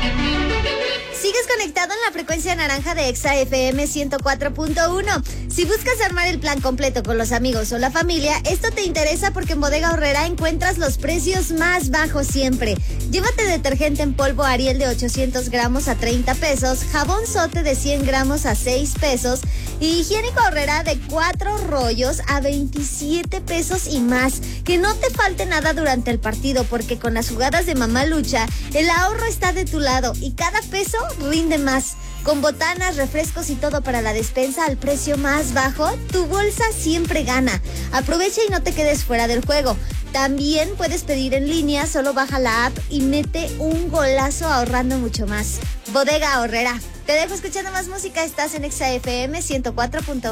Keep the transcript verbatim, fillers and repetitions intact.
Sigues conectado en la frecuencia naranja de Exa F M ciento cuatro punto uno. Si buscas armar el plan completo con los amigos o la familia, esto te interesa porque en Bodega Aurrerá encuentras los precios más bajos siempre. Llévate detergente en polvo Ariel de ochocientos gramos a treinta pesos, jabón Sote de cien gramos a seis pesos y higiénico Aurrerá de cuatro rollos a veintisiete pesos y más. Que no te falte nada durante el partido porque con las jugadas de Mamá Lucha, el ahorro está de tu lado y cada peso rinde más. Con botanas, refrescos y todo para la despensa al precio más bajo, tu bolsa siempre gana. Aprovecha y no te quedes fuera del juego. También puedes pedir en línea, solo baja la app y mete un golazo ahorrando mucho más. Bodega Aurrerá. Te dejo escuchando más música, estás en Exa F M ciento cuatro punto uno.